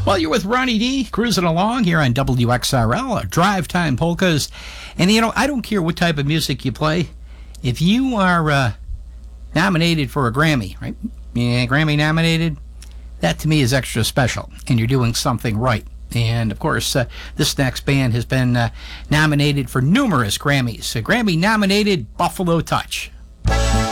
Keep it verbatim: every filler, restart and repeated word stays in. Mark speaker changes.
Speaker 1: Well, you're with Ronnie D, cruising along here on W X R L, Drive Time Polkas. And, you know, I don't care what type of music you play. If you are uh, nominated for a Grammy, right? Yeah, Grammy nominated, that to me is extra special, and you're doing something right. And, of course, uh, this next band has been uh, nominated for numerous Grammys. A Grammy-nominated Buffalo Touch.